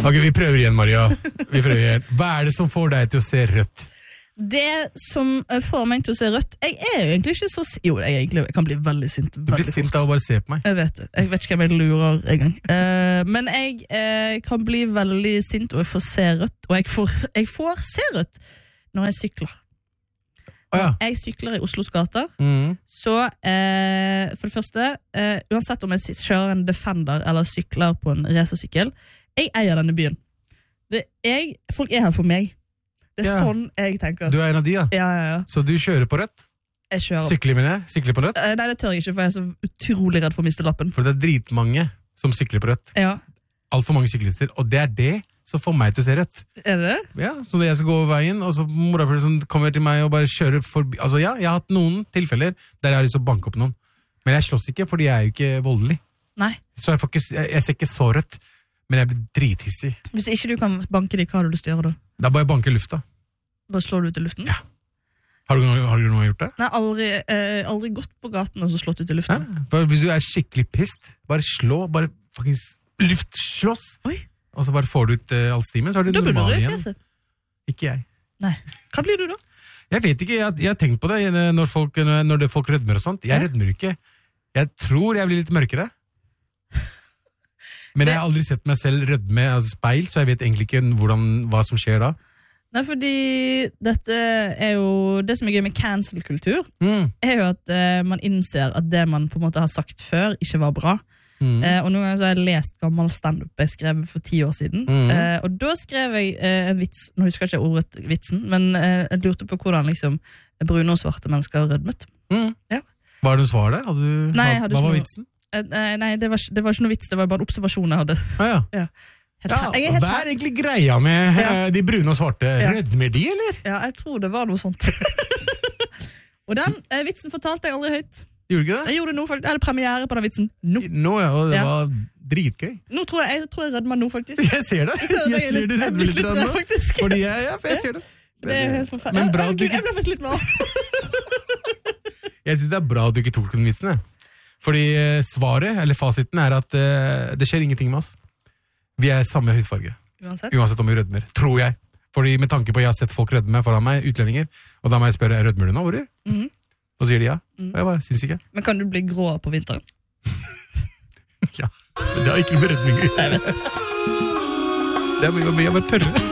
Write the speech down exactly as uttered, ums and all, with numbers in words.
Ok, vi prøver igjen, Maria. Vi prøver igjen. Hva er det som får deg til å se rødt? Det som får meg til å se rødt, jeg er jo egentlig ikke så... Jo, jeg, egentlig, jeg kan bli veldig sint veldig Du blir sint av å bare se på meg. Jeg vet det. Jeg vet ikke hvem jeg lurer en gang. Uh, men jeg uh, kan bli veldig sint, og jeg får se rødt. Og jeg får, jeg får se rødt når jeg sykler. Oh, ja. Jeg sykler i Oslos gater, mm. så uh, for det første, uh, uansett om jeg kjører en Defender eller sykler på en racersykkel, jeg eier denne byen. Det, jeg, folk er her for meg. Det er ja. Sånn jeg tenker. Du er en av de, ja? Ja, ja, ja. Så du kjører på rødt? Jeg kjører. Sykler med det? Sykler på rødt? Uh, nei, det tør jeg ikke, for jeg er så utrolig redd for å miste lappen. For det er dritmange som sykler på rødt. Ja. Alt for mange syklister, og det er det som får meg til å se rødt. Er det? Ja, så når jeg skal gå over veien, og så morapulen kommer til meg og bare kjører forbi. Altså ja, jeg har hatt noen tilfeller der jeg har lyst til å banke opp noen. Men jeg slåss ikke, fordi jeg er jo ikke voldelig. Nei. Så jeg, får ikke, jeg, jeg ser ikke så rødt, men jeg blir drithissig. Hvis ikke du kan banke dem, hva har du lyst til å gjøre da? Da bare banke lufta. Bare slår du ut i luften? Ja. Har du, har du noen gang gjort det? Nei, aldri, eh, aldri gått på gaten og så slått ut i luften. Ja, hvis du er skikkelig pissed, bare slå, bare fucking luftslåss. Oi. Og så bare får du ut uh, all stimen, så er du da normal igjen. igjen. Ikke jeg. Nei. Hva blir du da? Jeg vet ikke, jeg, jeg har tenkt på det når folk, når det folk rødmer og sånt. Jeg ja. Rødmer ikke. Jeg tror jeg blir litt mørkere. Men jeg har aldri sett meg selv rødme altså speil, så jeg vet egentlig ikke hvordan, hva som skjer da. Nei, fordi dette er jo det som er gøy med cancel-kultur, mm. er jo at uh, man innser at det man på en måte har sagt før ikke var bra. Mm. Uh, og noen ganger så har jeg lest gammel stand-up jeg skrev for ti år siden. Mm. Uh, og da skrev jeg uh, en vits, nå husker jeg ikke ordet vitsen, men uh, jeg lurte på hvordan liksom brune og svarte mennesker har rødmet. Mm. Ja. Var det svar der? Hadde du, nei, hva, hadde hva var noe, vitsen? Uh, nei, det var, det var ikke noe vits, det var bare en observasjon jeg hadde. Ah, ja. Ja. Ja, hva er egentlig greia med ja. de brune og svarte? Ja. Rødmer de, eller? Ja, jeg tror det var noe sånt. Og den uh, vitsen fortalte jeg aldri høyt. Gjorde du ikke det? Jeg gjorde det nå, jeg hadde premiere på den vitsen. Nå, nå ja, og det ja. var dritgøy. Nå tror jeg, jeg, tror jeg rødmer nå, faktisk. Jeg ser det. Jeg ser det, jeg ser det rødmer litt, litt rød, faktisk. Fordi jeg, ja, for jeg ser det. Det er helt forferdelig. Men bra jeg, jeg, jeg ble faktisk litt med. Jeg synes det er bra at du ikke tok den vitsen. Fordi uh, svaret, eller fasiten, er at uh, det skjer ingenting med oss. Vi er samme hudfarge. Uansett? Uansett om vi rødmer, tror jeg. Fordi med tanke på at jeg har sett folk rødme foran meg, utlendinger, og da må jeg spørre, rødmer du nå, hvor er du? Mm-hmm. Og så sier de ja. Mm. Og jeg bare, synes ikke. Men kan du bli grå på vinteren? Ja, men det har ikke med rødming ut. Jeg vet det. Det er mye å be, jeg bare tørre.